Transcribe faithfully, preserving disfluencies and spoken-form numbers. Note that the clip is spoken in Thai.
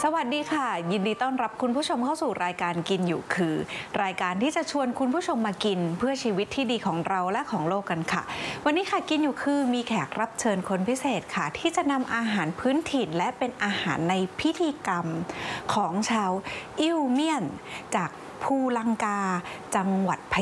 สวัสดีค่ะยินดีต้อนรับคุณผู้ชมเข้าสู่รายการกินอยู่คือ รายการที่จะชวนคุณผู้ชมมากินเพื่อชีวิตที่ดีของเราและของโลกกันค่ะวันนี้ค่ะกินอยู่คือมีแขกรับเชิญคนพิเศษค่ะที่จะนำอาหารพื้นถิ่นและเป็นอาหารในพิธีกรรมของชาวอิวเมียนจากภูลังกาจังหวัดพะ